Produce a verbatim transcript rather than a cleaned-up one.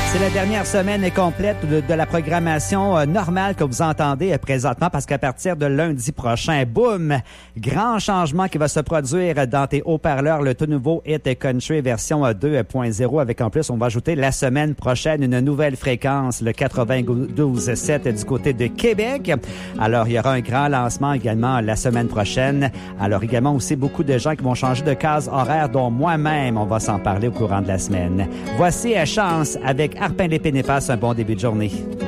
C'est la dernière semaine complète de, de la programmation euh, normale que vous entendez euh, présentement parce qu'à partir de lundi prochain, boum, grand changement qui va se produire dans tes haut-parleurs, le tout nouveau Hit Country version euh, deux point zéro avec en plus, on va ajouter la semaine prochaine une nouvelle fréquence, le quatre-vingt-douze sept du côté de Québec. Alors, il y aura un grand lancement également la semaine prochaine. Alors, également aussi beaucoup de gens qui vont changer de case horaire, dont moi-même, on va s'en parler au courant de la semaine. Voici à Chance avec Arpin l'Épée Népasse, un bon début de journée.